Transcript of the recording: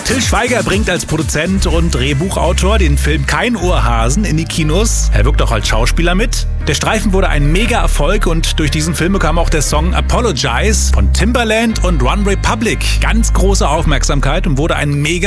Til Schweiger bringt als Produzent und Drehbuchautor den Film Kein Ohrhasen in die Kinos. Er wirkt auch als Schauspieler mit. Der Streifen wurde ein Mega-Erfolg und durch diesen Film bekam auch der Song Apologize von Timbaland und One Republic ganz große Aufmerksamkeit und wurde ein